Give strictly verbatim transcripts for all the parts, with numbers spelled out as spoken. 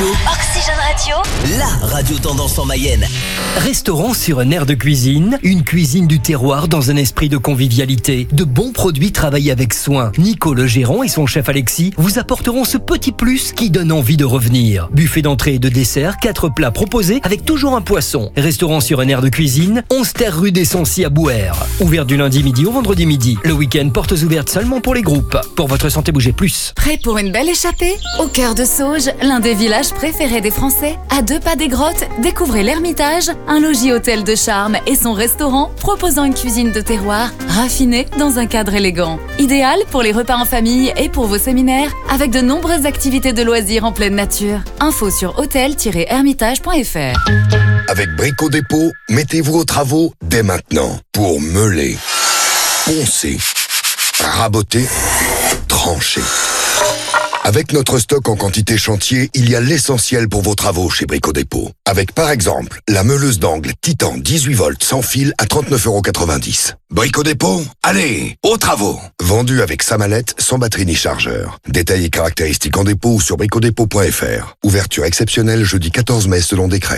Radio. Oxygène Radio. La radio tendance en Mayenne. Restaurant sur un air de cuisine, une cuisine du terroir dans un esprit de convivialité. De bons produits travaillés avec soin. Nico le gérant et son chef Alexis vous apporteront ce petit plus qui donne envie de revenir. Buffet d'entrée et de dessert, quatre plats proposés avec toujours un poisson. Restaurant sur un air de cuisine, onze terre rue des Sancy à Bouer. Ouvert du lundi midi au vendredi midi. Le week-end, portes ouvertes seulement pour les groupes. Pour votre santé, bougez plus. Prêt pour une belle échappée? Au cœur de Sauges, l'un des villages préférés des Français. À deux pas des grottes, découvrez l'Ermitage, un logis-hôtel de charme et son restaurant proposant une cuisine de terroir raffinée dans un cadre élégant. Idéal pour les repas en famille et pour vos séminaires, avec de nombreuses activités de loisirs en pleine nature. Info sur hôtel tiret hermitage point f r. Avec Brico Dépôt, mettez-vous aux travaux dès maintenant pour meuler, poncer, raboter, trancher. Avec notre stock en quantité chantier, il y a l'essentiel pour vos travaux chez Brico Dépôt. Avec par exemple, la meuleuse d'angle Titan dix-huit volts sans fil à trente-neuf euros quatre-vingt-dix. Brico Dépôt, allez, aux travaux. Vendu avec sa mallette, sans batterie ni chargeur. Détails et caractéristiques en dépôt ou sur brico dépôt point f r. Ouverture exceptionnelle jeudi quatorze mai selon décret.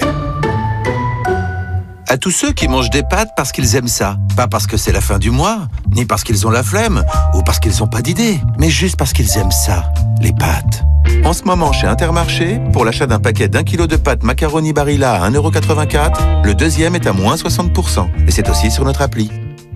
À tous ceux qui mangent des pâtes parce qu'ils aiment ça. Pas parce que c'est la fin du mois, ni parce qu'ils ont la flemme, ou parce qu'ils n'ont pas d'idée, mais juste parce qu'ils aiment ça, les pâtes. En ce moment, chez Intermarché, pour l'achat d'un paquet d'un kilo de pâtes macaroni Barilla à un euro quatre-vingt-quatre, le deuxième est à moins soixante pour cent. Et c'est aussi sur notre appli.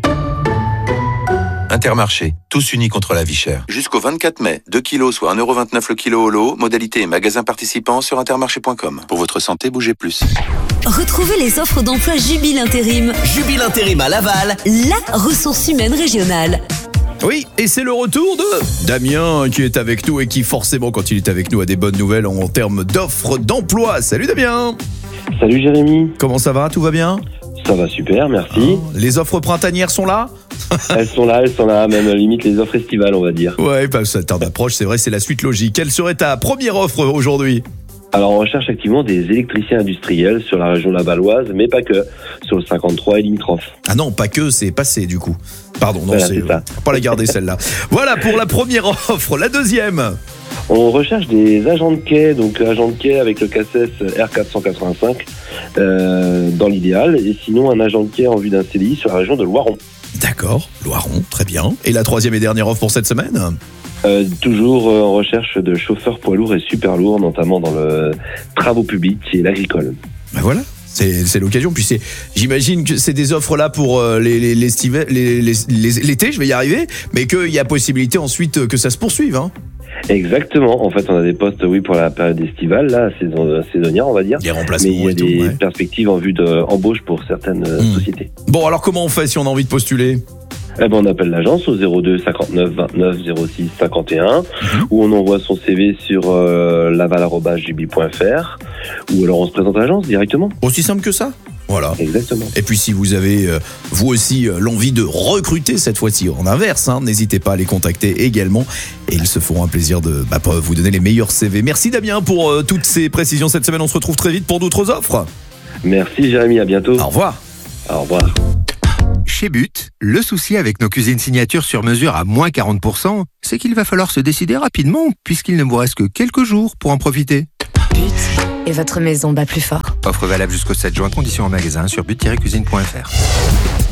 Intermarché, tous unis contre la vie chère. Jusqu'au vingt-quatre mai, deux kilos soit un euro vingt-neuf le kilo au lot, modalité et magasin participant sur intermarché point com. Pour votre santé, bougez plus. Retrouvez les offres d'emploi Jubile Intérim. Jubile Intérim à Laval. La ressource humaine régionale. Oui, et c'est le retour de Damien qui est avec nous et qui forcément quand il est avec nous a des bonnes nouvelles en termes d'offres d'emploi. Salut Damien. Salut Jérémy. Comment ça va? Tout va bien? Ça va super, merci. Ah, les offres printanières sont là? Elles sont là, elles sont là, même limite les offres estivales on va dire. Ouais, bah, ça tarde d'approche, c'est vrai, c'est la suite logique. Quelle serait ta première offre aujourd'hui? Alors on recherche activement des électriciens industriels sur la région lavalloise, mais pas que, sur le cinquante-trois et limitrophes. Ah non, pas que, c'est passé du coup. Pardon, non, Voilà, c'est, c'est ça. faut pas la garder celle-là. Voilà pour la première offre. La deuxième? On recherche des agents de quai, donc agents de quai avec le C A S E S R quatre cent quatre-vingt-cinq euh, dans l'idéal, et sinon un agent de quai en vue d'un C D I sur la région de Loiron. D'accord, Loiron, très bien. Et la troisième et dernière offre pour cette semaine? Euh, toujours euh, en recherche de chauffeurs poids lourds et super lourds, notamment dans le travaux publics et l'agricole. Ben voilà, c'est, c'est l'occasion. Puis c'est, j'imagine que c'est des offres là pour euh, les, les, les, les, les, les, l'été, je vais y arriver, mais qu'il y a possibilité ensuite que ça se poursuive. Hein. Exactement. En fait, on a des postes, oui, pour la période estivale, là, saison, saisonnière, on va dire. Des remplacements. Mais il y a et des tout, ouais. perspectives en vue d'embauche pour certaines mmh. sociétés. Bon, alors comment on fait si on a envie de postuler? Eh ben, on appelle l'agence au zéro deux cinquante-neuf vingt-neuf zéro six cinquante et un, mmh. ou on envoie son C V sur euh, laval arobase j b point f r, ou alors on se présente à l'agence directement. Aussi simple que ça? Voilà. Exactement. Et puis si vous avez euh, vous aussi euh, l'envie de recruter cette fois-ci en inverse, hein, n'hésitez pas à les contacter également et ils se feront un plaisir de bah, vous donner les meilleurs C V. Merci Damien pour euh, toutes ces précisions cette semaine. On se retrouve très vite pour d'autres offres. Merci Jérémy, à bientôt. Au revoir. Au revoir. Chez But, le souci avec nos cuisines signature sur mesure à moins quarante pour cent, c'est qu'il va falloir se décider rapidement puisqu'il ne vous reste que quelques jours pour en profiter. But et votre maison bat plus fort. Offre valable jusqu'au sept juin, conditions en magasin sur but tiret cuisine point f r.